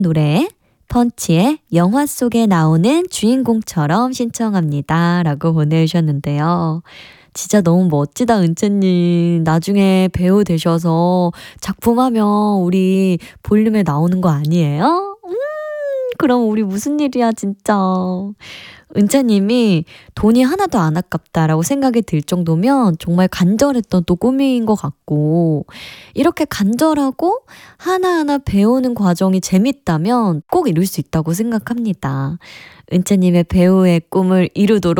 노래 펀치의 영화 속에 나오는 주인공처럼 신청합니다. 라고 보내주셨는데요. 진짜 너무 멋지다, 은채님. 나중에 배우 되셔서 작품하면 우리 볼륨에 나오는 거 아니에요? 그럼 우리 무슨 일이야, 진짜. 은채님이 돈이 하나도 안 아깝다라고 생각이 들 정도면 정말 간절했던 또 꿈인 것 같고, 이렇게 간절하고 하나하나 배우는 과정이 재밌다면 꼭 이룰 수 있다고 생각합니다. 은채님의 배우의 꿈을 이루도록